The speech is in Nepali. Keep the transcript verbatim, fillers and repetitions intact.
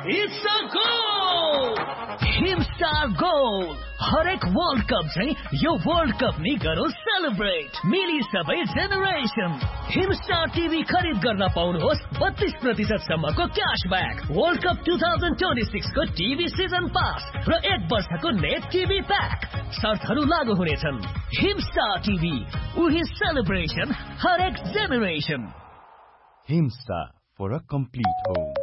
It's a goal! Himstar Goal! हरेक वर्ल्ड कप चाहिँ यो वर्ल्ड कप नि गरौँ सेलिब्रेट मिली सबै जेनेरेसन हिमस्टार टिभी खरिद गर्न पाउनुहोस् बत्तीस प्रतिशत सम्मको क्याशब्याक world cup two thousand twenty six को टिभी सिजन पास र एक वर्षको नेट टिभी प्याक शर्तहरू लागू हुनेछन् हिमस्टार टिभी उही सेलिब्रेसन हरेक generation Himstar for a complete home.